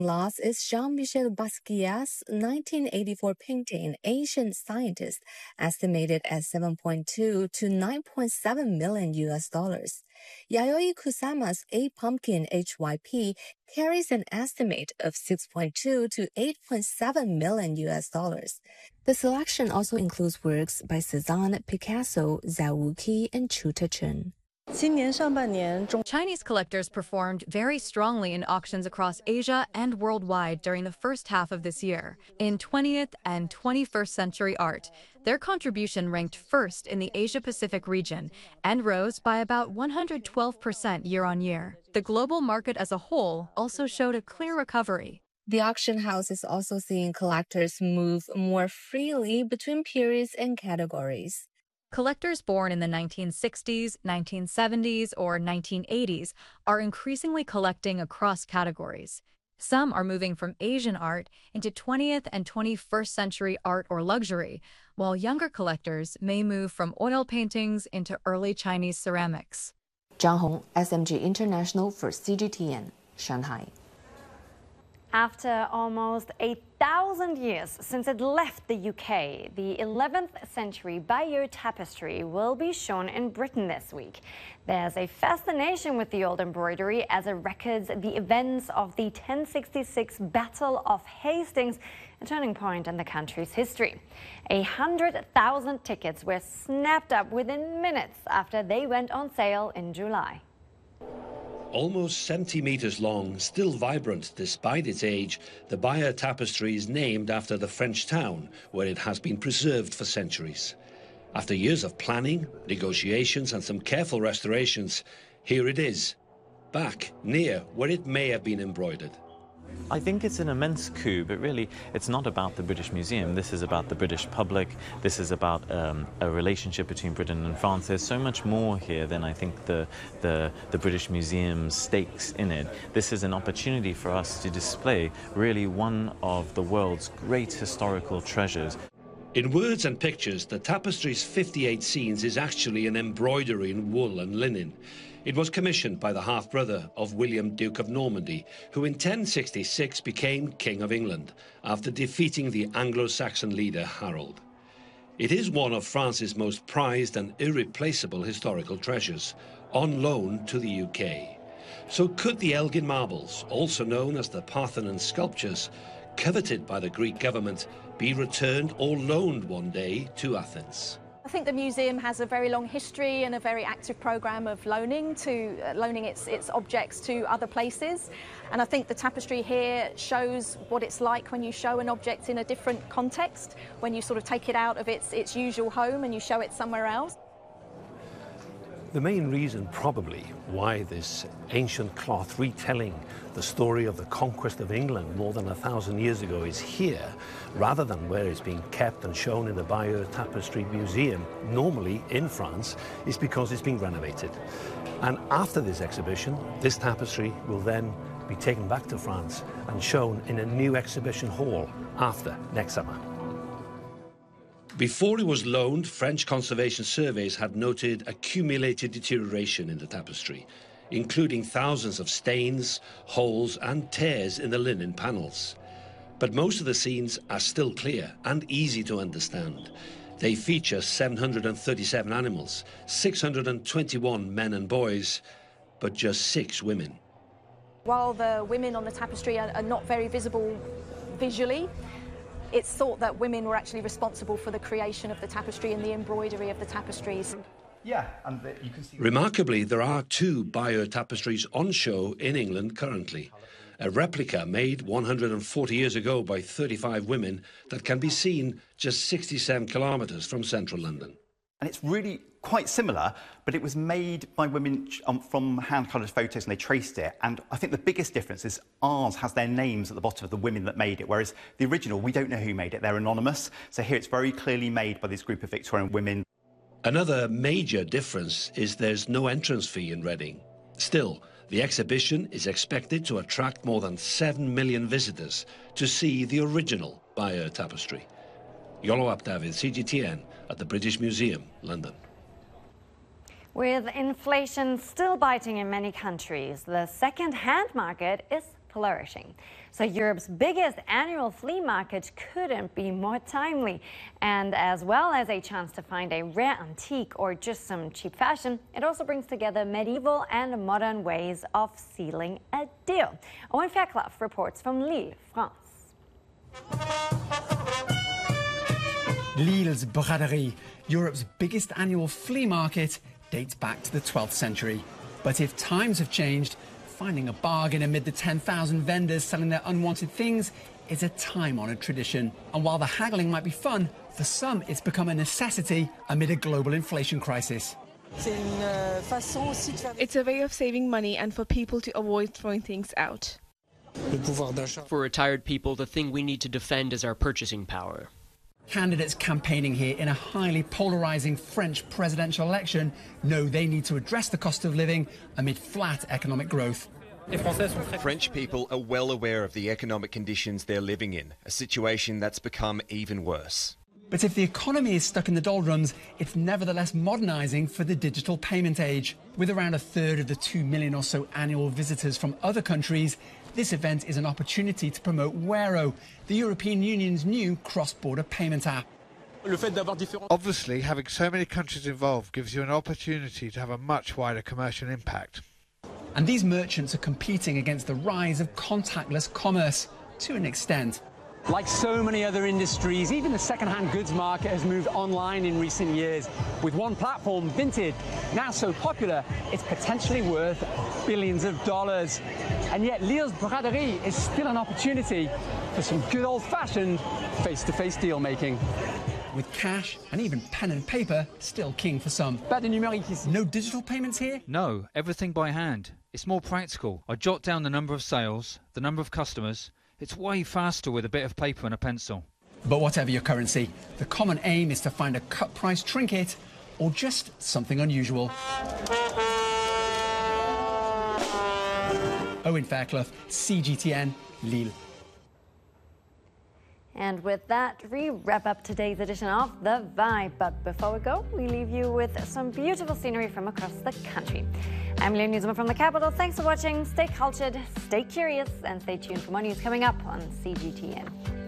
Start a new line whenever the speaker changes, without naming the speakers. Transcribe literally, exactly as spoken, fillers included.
Loss is Jean-Michel Basquiat's nineteen eighty-four painting, Ancient Scientist, estimated at seven point two to nine point seven million U S dollars. Yayoi Kusama's A Pumpkin H Y P carries an estimate of six point two to eight point seven million U S dollars. The selection also includes works by Cezanne, Picasso, Zhao Wuqi, and Chu Techen.
Chinese collectors performed very strongly in auctions across Asia and worldwide during the first half of this year. In twentieth and twenty-first century art, their contribution ranked first in the Asia-Pacific region and rose by about one hundred twelve percent year on year. The global market as a whole also showed a clear recovery.
The auction house is also seeing collectors move more freely between periods and categories.
Collectors born in the nineteen sixties, nineteen seventies, or nineteen eighties are increasingly collecting across categories. Some are moving from Asian art into twentieth and twenty-first century art or luxury, while younger collectors may move from oil paintings into early Chinese ceramics.
Zhang Hong, S M G International for C G T N, Shanghai.
After almost a thousand years since it left the U K, the eleventh century Bayeux tapestry will be shown in Britain this week. There's a fascination with the old embroidery as it records the events of the ten sixty-six Battle of Hastings, a turning point in the country's history. A hundred thousand tickets were snapped up within minutes after they went on sale in July.
Almost seventy metres long, still vibrant despite its age, the Bayeux tapestry is named after the French town where it has been preserved for centuries. After years of planning, negotiations and some careful restorations, here it is, back near where it may have been embroidered.
I think it's an immense coup, but really it's not about the British Museum. This is about the British public. This is about um, a relationship between Britain and France. There's so much more here than I think the, the, the British Museum's stakes in it. This is an opportunity for us to display really one of the world's great historical treasures.
In words and pictures, the tapestry's fifty-eight scenes is actually an embroidery in wool and linen. It was commissioned by the half-brother of William, Duke of Normandy, who in ten sixty-six became King of England after defeating the Anglo-Saxon leader Harold. It is one of France's most prized and irreplaceable historical treasures, on loan to the U K. So could the Elgin marbles, also known as the Parthenon sculptures, coveted by the Greek government, be returned or loaned one day to Athens?
I think the museum has a very long history and a very active programme of loaning to uh, loaning its its objects to other places, and I think the tapestry here shows what it's like when you show an object in a different context, when you sort of take it out of its its usual home and you show it somewhere else.
The main reason probably why this ancient cloth retelling the story of the conquest of England more than a thousand years ago is here, rather than where it's being kept and shown in the Bayeux Tapestry Museum, normally in France, is because it's being renovated. And after this exhibition, this tapestry will then be taken back to France and shown in a new exhibition hall after next summer.
Before it was loaned, French conservation surveys had noted accumulated deterioration in the tapestry, including thousands of stains, holes and tears in the linen panels. But most of the scenes are still clear and easy to understand. They feature seven hundred thirty-seven animals, six hundred twenty-one men and boys, but just six women.
While the women on the tapestry are, are not very visible visually, it's thought that women were actually responsible for the creation of the tapestry and the embroidery of the tapestries.
Yeah, and the, you can see...
Remarkably, there are two Bayeux tapestries on show in England currently. A replica made one hundred forty years ago by thirty-five women that can be seen just sixty-seven kilometres from central London.
And it's really quite similar, but it was made by women um, from hand-coloured photos, and they traced it. And I think the biggest difference is ours has their names at the bottom of the women that made it, whereas the original, we don't know who made it. They're anonymous. So here it's very clearly made by this group of Victorian women.
Another major difference is there's no entrance fee in Reading. Still, the exhibition is expected to attract more than seven million visitors to see the original Bayeux tapestry. Yolo Abdavid, C G T N, at the British Museum, London.
With inflation still biting in many countries, the second-hand market is flourishing. So Europe's biggest annual flea market couldn't be more timely. And as well as a chance to find a rare antique or just some cheap fashion, it also brings together medieval and modern ways of sealing a deal. Owen Fairclough reports from Lille, France.
Lille's Braderie, Europe's biggest annual flea market, dates back to the twelfth century. But if times have changed, finding a bargain amid the ten thousand vendors selling their unwanted things is a time-honoured tradition. And while the haggling might be fun, for some it's become a necessity amid a global inflation crisis.
It's a way of saving money and for people to avoid throwing things out.
For retired people, the thing we need to defend is our purchasing power.
Candidates campaigning here in a highly polarising French presidential election know they need to address the cost of living amid flat economic growth.
French people are well aware of the economic conditions they're living in, a situation that's become even worse.
But if the economy is stuck in the doldrums, it's nevertheless modernising for the digital payment age. With around a third of the two million or so annual visitors from other countries, this event is an opportunity to promote Wero, the European Union's new cross-border payment app.
Obviously, having so many countries involved gives you an opportunity to have a much wider commercial impact.
And these merchants are competing against the rise of contactless commerce, to an extent.
Like so many other industries, even the second-hand goods market has moved online in recent years. With one platform, Vinted, now so popular, it's potentially worth billions of dollars. And yet Lille's Braderie is still an opportunity for some good old-fashioned face-to-face deal-making.
With cash and even pen and paper still king for some. No digital payments here?
No, everything by hand. It's more practical. I jot down the number of sales, the number of customers. It's way faster with a bit of paper and a pencil.
But whatever your currency, the common aim is to find a cut-price trinket or just something unusual. Owen Fairclough, C G T N, Lille.
And with that, we wrap up today's edition of The Vibe. But before we go, we leave you with some beautiful scenery from across the country. I'm Leonie Zuma from the capital. Thanks for watching. Stay cultured, stay curious, and stay tuned for more news coming up on C G T N.